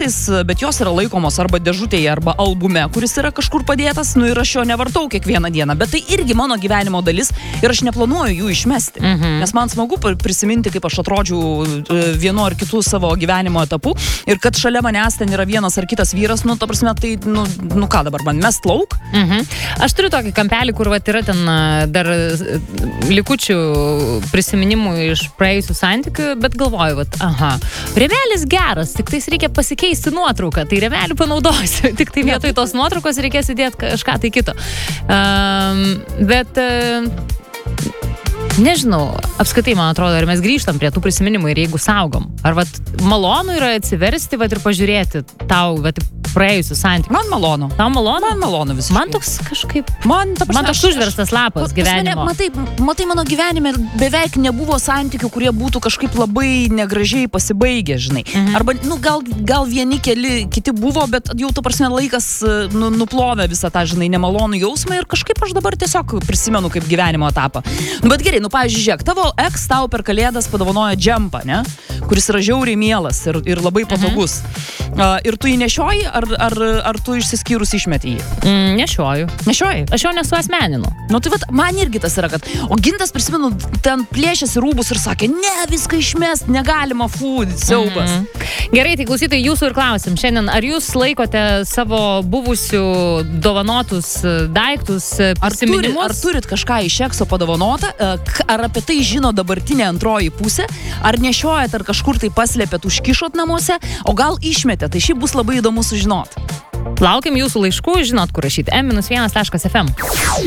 kartais, bet jos yra laikomos arba dėžutėje, arba albume, kuris yra kažkur padėtas, nu ir aš jo nevartau kiekvieną dieną, bet tai irgi mano gyvenimo dalis ir aš neplanuoju jų išmesti. Nes man smagu prisiminti, kaip aš atrodžiau vienu ar kitų savo gyvenimo etapų ir kad šalia manęs ten yra vienas ar kitas vyras, nu, ta prasme, tai, nu ką dabar, man mest lauk? Aš turiu tokį kampelį, kur vat, yra ten dar likučių prisiminimų iš praėjusių santykių, bet galvoju, vat, rėmelis geras, tik tais reikia pasikeisti nuotrauką, tai rėmelį panaudosiu, tik tai vietoj tos nuotraukos reikės įdėti kažką tai kito. Bet nežinau, apskritai, man atrodo, ar mes grįžtam prie tų prisiminimų ir jeigu saugom. Ar vat malonu yra atsiversti vat ir pažiūrėti tau vat praėjusių santykių? Man malonu. Tau malonu? Man malonu visiškai. Man toks kažkaip... Man toks užverstas lapas gyvenimo. Matai, mano gyvenime beveik nebuvo santykių, kurie būtų kažkaip labai negražiai pasibaigę, žinai. Arba, nu, gal vieni kiti buvo, bet jau tu prasme laikas nuplovė visą tą, žinai, nemalonų jausmą ir kažkaip aš dabar tiesiog prisimenu kaip gyvenimo etapą. Nu, bet gerai, pavyzdžiui, žiūrėk, tavo ex tau per kalėdas padovanojo džempą, ne? Kuris yra žiauriai mielas ir labai patogus. Ir tu jį nešioji, ar tu išsiskyrus išmeti jį? Nešioju. Nešioji? Aš jo nesuasmeninu. Nu tai vat, man irgi tas yra, kad... O Gintas, prisimenu, ten plėšėsi rūbus ir sakė, ne, viską išmest, negalima, siaubas. Gerai, tai klausytojai, jūsų ir klausim. Šiandien, ar jūs laikote savo buvusių dovanotus daiktus, prisiminimus? Ar turit kažką iš ekso padovanota? Ar apie tai žino dabartinė antroji pusė? Ar nešiojat, ar kažkur tai paslėpėt, užkišot namuose? O gal išmetėt? Tai šį bus labai įdomu sužinoti. Laukiam jūsų laiškų, žinot, kur rašyti m-1.fm.